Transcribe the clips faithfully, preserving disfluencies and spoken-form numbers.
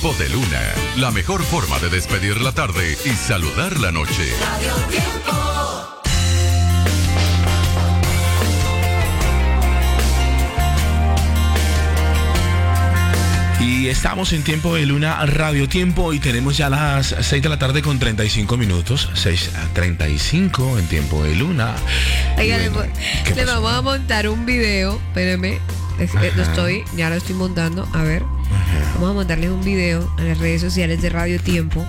Tiempo de Luna, la mejor forma de despedir la tarde y saludar la noche. Radio Tiempo. Y estamos en Tiempo de Luna, Radio Tiempo, y tenemos ya las seis de la tarde con treinta y cinco minutos. seis a treinta y cinco en Tiempo de Luna. Oiga, bueno, le, le vamos a montar un video. Espérenme, es, lo estoy, ya lo estoy montando. A ver, Ajá. vamos a montarles un video en las redes sociales de Radio Tiempo.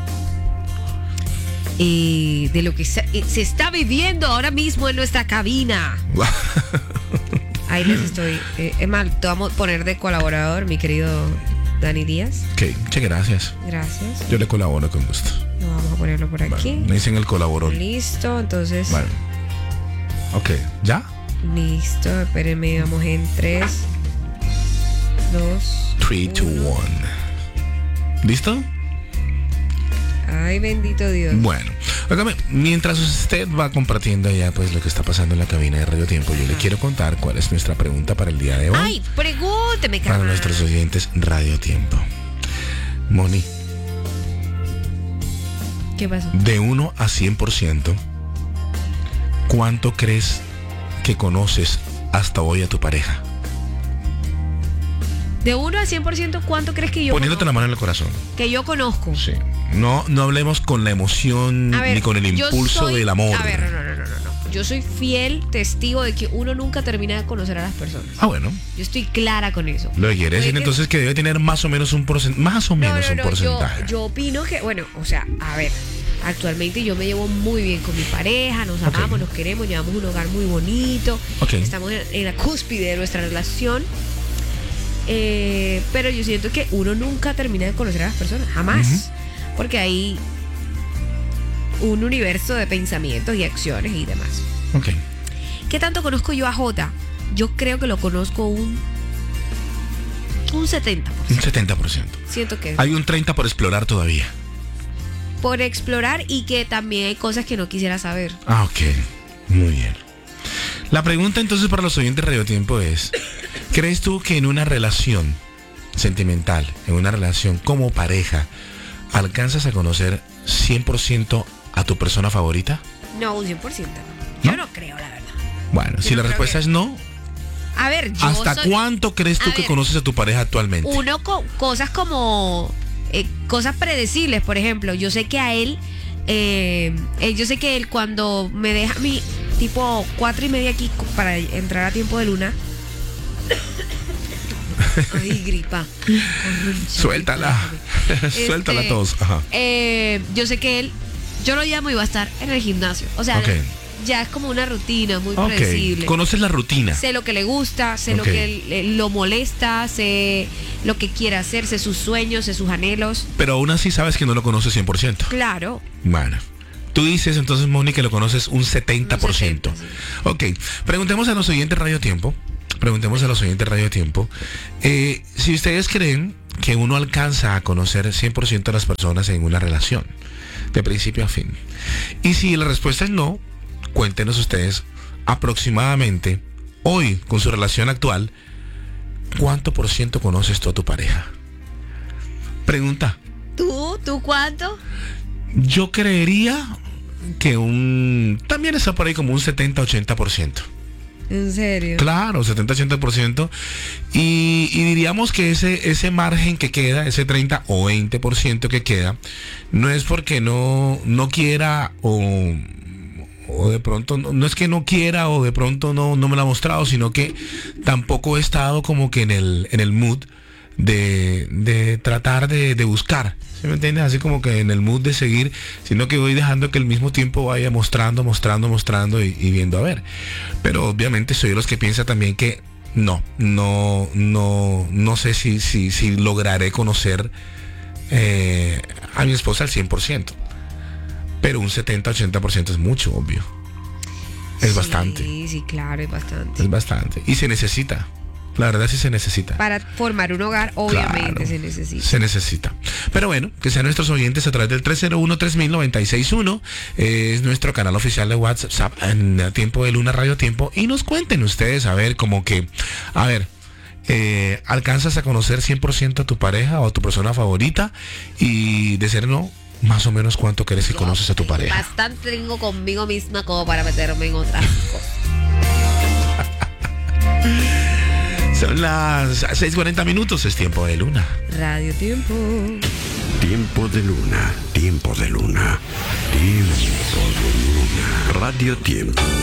Y de lo que se, se está viviendo ahora mismo en nuestra cabina. Ahí les estoy. Eh, es más, te vamos a poner de colaborador, mi querido Dani Díaz. Ok, muchas gracias. Gracias. Yo le colaboro con gusto. No, vamos a ponerlo por aquí. Bueno, me dicen el colaborador. Listo, entonces. Bueno. Ok, ¿ya? Listo, espérenme, vamos en tres, dos, tres, dos, uno. ¿Listo? Ay, bendito Dios. Bueno, óigame, mientras usted va compartiendo ya pues lo que está pasando en la cabina de Radio Tiempo, yo le quiero contar cuál es nuestra pregunta para el día de hoy. Ay, pregúnteme, Para carnal. nuestros oyentes Radio Tiempo. Moni, ¿Qué pasó? de uno a cien por ciento, ¿cuánto crees que conoces hasta hoy a tu pareja? De uno a cien por ciento, ¿cuánto crees que yo Poniéndote conozco? la mano en el corazón. Que yo conozco. Sí. No, no hablemos con la emoción A ver, ni con el yo impulso soy- del amor. A ver, no, no, no, no, no. Yo soy fiel testigo de que uno nunca termina de conocer a las personas. Ah, bueno. Yo estoy clara con eso. Lo que quiere decir Oye, entonces que debe tener más o menos un porcentaje, más o No, menos no, un no, porcentaje. Yo, yo opino que, bueno, o sea, a ver, actualmente yo me llevo muy bien con mi pareja, nos Ok. amamos, nos queremos, llevamos un hogar muy bonito, Ok. estamos en, en la cúspide de nuestra relación, eh, pero yo siento que uno nunca termina de conocer a las personas, jamás, Ujú. porque hay un universo de pensamientos y acciones y demás. Ok. ¿Qué tanto conozco yo a Jota? Yo creo que lo conozco un un setenta por Un ciento. setenta por ciento. Siento que Hay un treinta por ciento por explorar todavía. por explorar y que también hay cosas que no quisiera saber. Ah, ok. Muy bien. La pregunta entonces para los oyentes de Radio Tiempo es, ¿crees tú que en una relación sentimental, en una relación como pareja, alcanzas a conocer cien por ciento a tu persona favorita? No, un cien por ciento. Yo ¿No? no creo, la verdad. Bueno, Yo si no la creo respuesta que- es no, A ver, yo ¿hasta soy- cuánto crees tú A que ver, conoces a tu pareja actualmente? Uno con cosas como eh, cosas predecibles, por ejemplo, yo sé que a él, eh, él, yo sé que él cuando me deja mi tipo cuatro y media aquí co- para entrar a Tiempo de Luna. Ay, gripa. Suéltala. Este, Suéltala a todos. Ajá. Eh, yo sé que él, yo lo llamo y va a estar en el gimnasio. O sea, Ok. ya es como una rutina muy Ok. predecible. Conoces la rutina. Sé lo que le gusta, sé lo Ok. que le- lo molesta, sé lo que quiere hacer, sé sus sueños, sé sus anhelos. Pero aún así sabes que no lo conoces cien por ciento. Claro. Bueno. Tú dices entonces, Moni, que lo conoces un setenta por ciento. Un setenta, Ok. Preguntemos a los oyentes Radio Tiempo. Preguntemos a los oyentes Radio Tiempo. Eh, si ustedes creen que uno alcanza a conocer cien por ciento de las personas en una relación, de principio a fin. Y si la respuesta es no, cuéntenos ustedes aproximadamente, hoy, con su relación actual, ¿cuánto por ciento conoces tú a tu pareja? Pregunta. ¿Tú? ¿Tú cuánto? Yo creería que un... también está por ahí como un setenta a ochenta por ciento. ¿En serio? Claro, setenta a ochenta por ciento. Y, y diríamos que ese, ese margen que queda, ese treinta o veinte por ciento que queda, no es porque no, no quiera o, o de pronto, no, no es que no quiera o de pronto no, no me lo ha mostrado, sino que tampoco he estado como que en el, en el mood de, de tratar de, de buscar. ¿Sí me entiendes? Así como que en el mood de seguir, sino que voy dejando que el mismo tiempo vaya mostrando, mostrando, mostrando y, y viendo a ver. Pero obviamente soy de los que piensa también que no, no, no, no sé si, si, si lograré conocer eh, a mi esposa al cien por ciento. Pero un setenta a ochenta por ciento es mucho, obvio. Es Sí, bastante. Sí, sí, claro, es bastante. Es bastante. Y se necesita. La verdad sí se necesita. Para formar un hogar, obviamente Claro, se necesita. Se necesita. Pero bueno, que sean nuestros oyentes a través del tres cero uno, tres mil, noventa y seis uno. Eh, es nuestro canal oficial de WhatsApp en Tiempo de Luna Radio Tiempo. Y nos cuenten ustedes, a ver, como que, a ver, eh, alcanzas a conocer cien por ciento a tu pareja o a tu persona favorita, y de ser no, más o menos cuánto crees que conoces a tu pareja. Bastante tengo conmigo misma como para meterme en otras cosas. Son las seis cuarenta minutos, es tiempo de luna. Radio Tiempo. Tiempo de luna, tiempo de luna, tiempo de luna. Radio Tiempo.